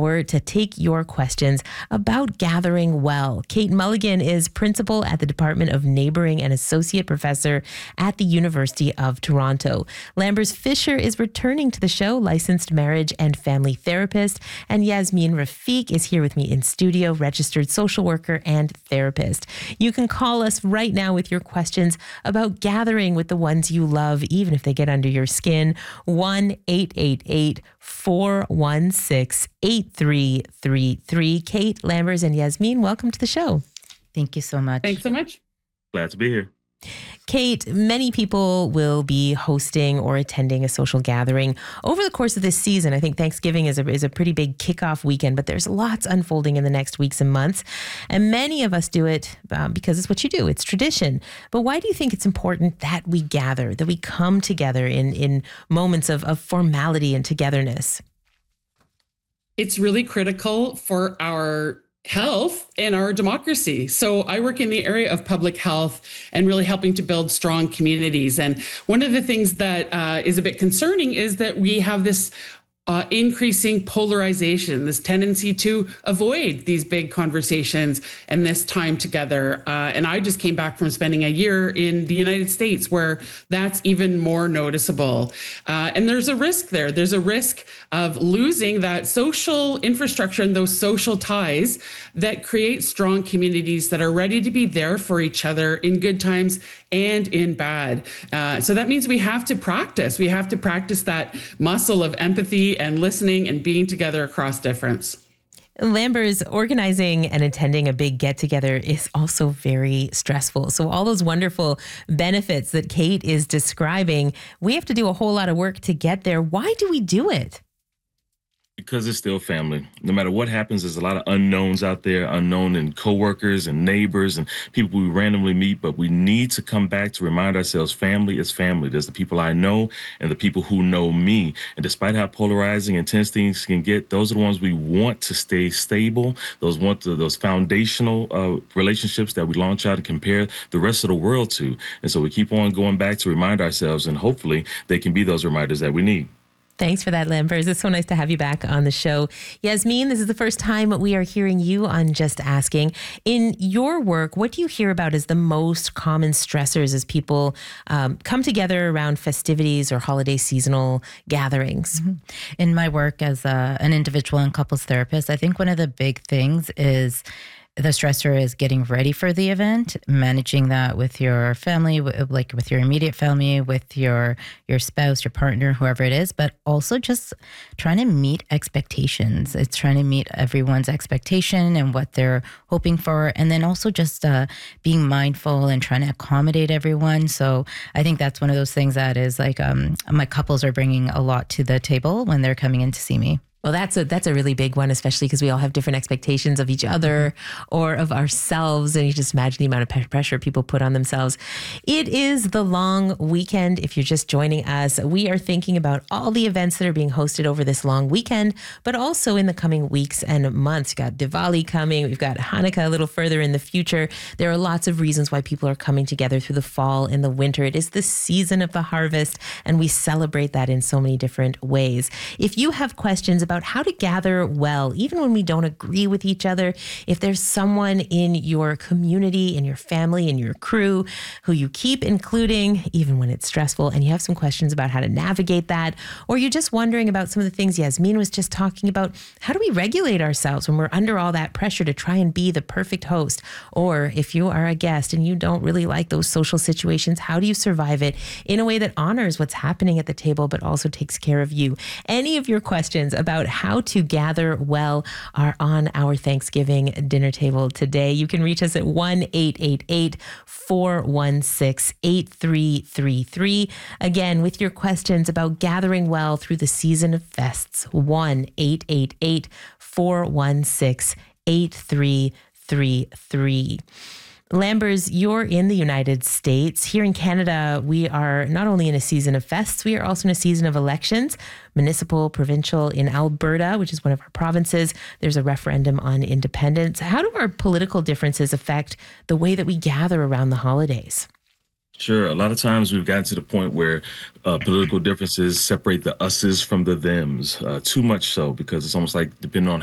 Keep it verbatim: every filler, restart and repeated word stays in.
hour to take your questions about gathering well. Kate Mulligan is principal at the Department of Neighboring and associate professor at the University of Toronto. Lambers Fisher is returning to the show, licensed marriage and family therapist. And Yasmin Rafiq is here with me in studio, registered social worker and therapist. You can call us right now with your questions about gathering with the ones you love, even if they get under your skin. one eight eight eight, four one six, eight three three three. Kate, Lambers, and Yasmin, welcome to the show. Thank you so much. Thanks so much. Glad to be here. Kate, many people will be hosting or attending a social gathering over the course of this season. I think Thanksgiving is a, is a pretty big kickoff weekend, but there's lots unfolding in the next weeks and months. And many of us do it um, because it's what you do. It's tradition. But why do you think it's important that we gather, that we come together in, in moments of, of formality and togetherness? It's really critical for our health and our democracy. So I work in the area of public health and really helping to build strong communities. And one of the things that uh, is a bit concerning is that we have this Uh, increasing polarization, this tendency to avoid these big conversations and this time together. Uh, and I just came back from spending a year in the United States where that's even more noticeable. Uh, and there's a risk there. There's a risk of losing that social infrastructure and those social ties that create strong communities that are ready to be there for each other in good times and in bad. Uh, so that means we have to practice. We have to practice that muscle of empathy and listening and being together across difference. Lambers, organizing and attending a big get-together is also very stressful. So all those wonderful benefits that Kate is describing, we have to do a whole lot of work to get there. Why do we do it? Because it's still family. No matter what happens, there's a lot of unknowns out there, unknown in coworkers and neighbors and people we randomly meet, but we need to come back to remind ourselves family is family. There's the people I know and the people who know me. And despite how polarizing and tense things can get, those are the ones we want to stay stable. Those want to, those foundational uh, relationships that we launch out and compare the rest of the world to. And so we keep on going back to remind ourselves, and hopefully they can be those reminders that we need. Thanks for that, Lambers. It's so nice to have you back on the show. Yasmin, this is the first time we are hearing you on Just Asking. In your work, what do you hear about as the most common stressors as people um, come together around festivities or holiday seasonal gatherings? Mm-hmm. In my work as a, an individual and couples therapist, I think one of the big things is the stressor is getting ready for the event, managing that with your family, like with your immediate family, with your your spouse, your partner, whoever it is, but also just trying to meet expectations. It's trying to meet everyone's expectation and what they're hoping for, and then also just uh, being mindful and trying to accommodate everyone. So I think that's one of those things that is like um, my couples are bringing a lot to the table when they're coming in to see me. Well, that's a that's a really big one, especially because we all have different expectations of each other or of ourselves. And you just imagine the amount of pressure people put on themselves. It is the long weekend. If you're just joining us, we are thinking about all the events that are being hosted over this long weekend, but also in the coming weeks and months. We've got Diwali coming. We've got Hanukkah a little further in the future. There are lots of reasons why people are coming together through the fall and the winter. It is the season of the harvest, and we celebrate that in so many different ways. If you have questions about how to gather well, even when we don't agree with each other. If there's someone in your community, in your family, in your crew who you keep including, even when it's stressful, and you have some questions about how to navigate that, or you're just wondering about some of the things Yasmin was just talking about, how do we regulate ourselves when we're under all that pressure to try and be the perfect host? Or if you are a guest and you don't really like those social situations, how do you survive it in a way that honors what's happening at the table, but also takes care of you? Any of your questions about how to gather well are on our Thanksgiving dinner table today. You can reach us at one eight eight eight, four one six, eight three three three. Again, with your questions about gathering well through the season of fests, one eight eight eight, four one six, eight three three three. Lambers, you're in the United States. Here in Canada, we are not only in a season of fests, we are also in a season of elections, municipal, provincial. In Alberta, which is one of our provinces, there's a referendum on independence. How do our political differences affect the way that we gather around the holidays? Sure. A lot of times we've gotten to the point where uh, political differences separate the us's from the them's, uh, too much so, because it's almost like depending on